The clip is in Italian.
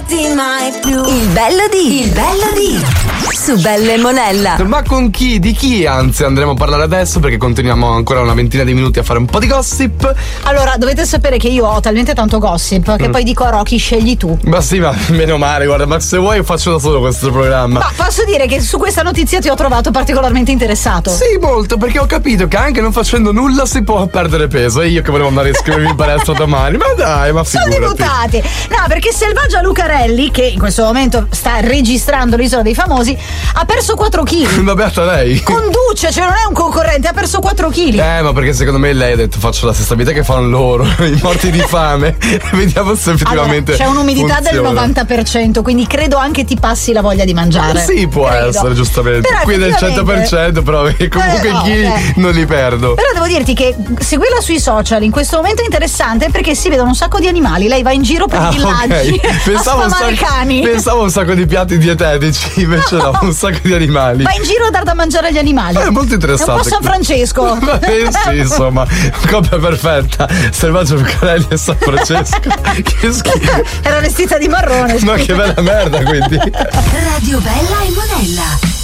lasciarti mai più. Il bello di su Belle e Monella. Ma con chi? Di chi? Anzi, andremo a parlare adesso perché continuiamo ancora una ventina di minuti a fare un po' di gossip. Allora, dovete sapere che io ho talmente tanto gossip che poi dico a Rocky scegli tu. Ma sì, ma meno male, guarda, ma se vuoi faccio da solo questo programma. Ma posso dire che su questa notizia ti ho trovato particolarmente interessato. Sì, molto, perché ho capito che anche non facendo nulla si può perdere peso. E io che volevo andare a iscrivermi in palestra domani. Ma dai, ma figurati. Sono deputati. No, perché Selvaggia Lucarelli, che in questo momento sta registrando l'Isola dei Famosi, ha perso 4 kg. Ma beata lei. Conduce, cioè non è un concorrente, ha perso 4 kg. Ma perché secondo me lei ha detto faccio la stessa vita che fanno loro, i morti di fame. Vediamo se effettivamente allora, c'è un'umidità funziona. del 90%, quindi credo anche ti passi la voglia di mangiare. Sì, può essere, giustamente. Però qui del 100%, però comunque no, chi non li perdo. Però devo dirti che seguirla sui social in questo momento è interessante perché si vedono un sacco di animali. Lei va in giro per i villaggi a sfamare i cani. Pensavo un sacco di piatti dietetici, invece no, un sacco di animali. Va in giro a dar da mangiare agli animali. È molto interessante. È un po' San Francesco. Sì, insomma, coppia perfetta. Selvaggio Lucarelli e San Francesco. Che schifo. Era vestita di marrone. Ma che bella merda, quindi. Radio Bella e Monella.